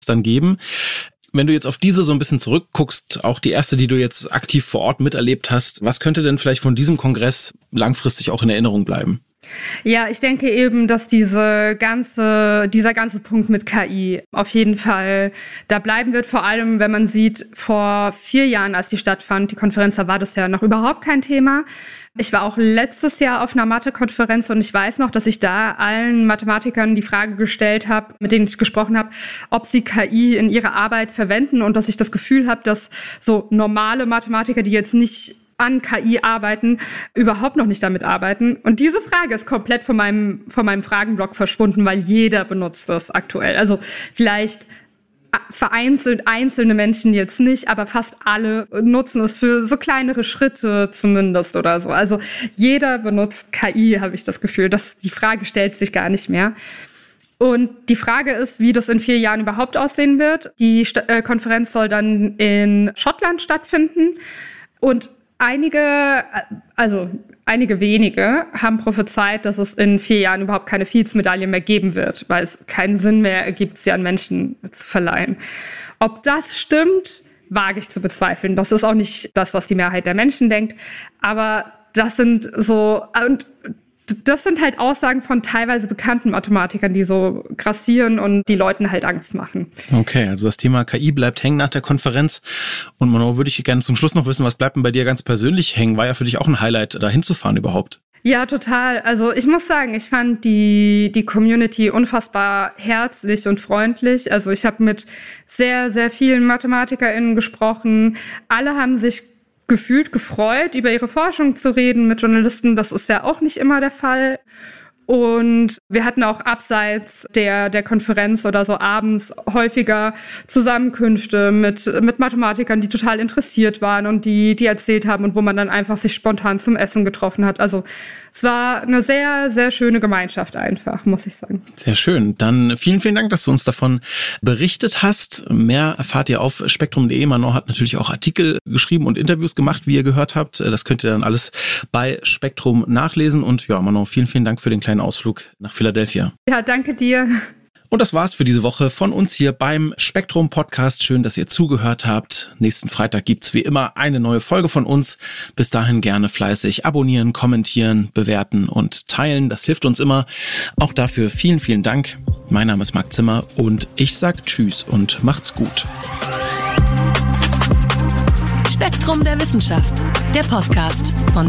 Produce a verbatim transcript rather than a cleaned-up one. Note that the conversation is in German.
dann geben. Wenn du jetzt auf diese so ein bisschen zurückguckst, auch die erste, die du jetzt aktiv vor Ort miterlebt hast, was könnte denn vielleicht von diesem Kongress langfristig auch in Erinnerung bleiben? Ja, ich denke eben, dass diese ganze, dieser ganze Punkt mit K I auf jeden Fall da bleiben wird. Vor allem, wenn man sieht, vor vier Jahren, als die stattfand, die Konferenz, da war das ja noch überhaupt kein Thema. Ich war auch letztes Jahr auf einer Mathe-Konferenz und ich weiß noch, dass ich da allen Mathematikern die Frage gestellt habe, mit denen ich gesprochen habe, ob sie K I in ihrer Arbeit verwenden und dass ich das Gefühl habe, dass so normale Mathematiker, die jetzt nicht an K I arbeiten, überhaupt noch nicht damit arbeiten. Und diese Frage ist komplett von meinem, von meinem Fragenblock verschwunden, weil jeder benutzt das aktuell. Also vielleicht vereinzelt einzelne Menschen jetzt nicht, aber fast alle nutzen es für so kleinere Schritte zumindest oder so. Also jeder benutzt K I, habe ich das Gefühl. Das, die Frage stellt sich gar nicht mehr. Und die Frage ist, wie das in vier Jahren überhaupt aussehen wird. Die St- äh, Konferenz soll dann in Schottland stattfinden. Und Einige, also einige wenige haben prophezeit, dass es in vier Jahren überhaupt keine Fields-Medaille mehr geben wird, weil es keinen Sinn mehr ergibt, sie an Menschen zu verleihen. Ob das stimmt, wage ich zu bezweifeln. Das ist auch nicht das, was die Mehrheit der Menschen denkt. Aber das sind so, und das sind halt Aussagen von teilweise bekannten Mathematikern, die so grassieren und die Leuten halt Angst machen. Okay, also das Thema K I bleibt hängen nach der Konferenz. Und Manon, würde ich gerne zum Schluss noch wissen, was bleibt denn bei dir ganz persönlich hängen? War ja für dich auch ein Highlight, da hinzufahren überhaupt. Ja, total. Also ich muss sagen, ich fand die, die Community unfassbar herzlich und freundlich. Also ich habe mit sehr, sehr vielen MathematikerInnen gesprochen. Alle haben sich gefühlt gefreut, über ihre Forschung zu reden mit Journalisten. Das ist ja auch nicht immer der Fall. Und wir hatten auch abseits der, der Konferenz oder so abends häufiger Zusammenkünfte mit, mit Mathematikern, die total interessiert waren und die, die erzählt haben und wo man dann einfach sich spontan zum Essen getroffen hat. Also es war eine sehr, sehr schöne Gemeinschaft einfach, muss ich sagen. Sehr schön. Dann vielen, vielen Dank, dass du uns davon berichtet hast. Mehr erfahrt ihr auf spektrum punkt de. Manon hat natürlich auch Artikel geschrieben und Interviews gemacht, wie ihr gehört habt. Das könnt ihr dann alles bei Spektrum nachlesen. Und ja, Manon, vielen, vielen Dank für den kleinen Ausflug nach Philadelphia. Ja, danke dir. Und das war's für diese Woche von uns hier beim Spektrum Podcast. Schön, dass ihr zugehört habt. Nächsten Freitag gibt's wie immer eine neue Folge von uns. Bis dahin gerne fleißig abonnieren, kommentieren, bewerten und teilen. Das hilft uns immer. Auch dafür vielen, vielen Dank. Mein Name ist Marc Zimmer und ich sag Tschüss und macht's gut. Spektrum der Wissenschaft, der Podcast von